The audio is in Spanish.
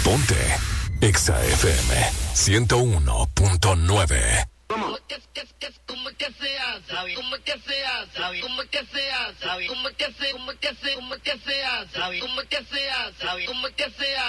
Ponte Exa FM 101.9. ¿Cómo que se hace? ¿Cómo que se hace? ¿Cómo que se hace? ¿Cómo que se hace? ¿Cómo que se hace? ¿Cómo que se hace? ¿Cómo que se hace?